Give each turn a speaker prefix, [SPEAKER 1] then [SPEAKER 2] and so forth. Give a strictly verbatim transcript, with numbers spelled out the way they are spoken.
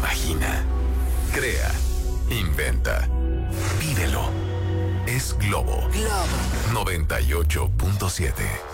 [SPEAKER 1] Imagina, crea, inventa, vívelo. Es Globo.
[SPEAKER 2] Globo
[SPEAKER 1] noventa y ocho punto siete.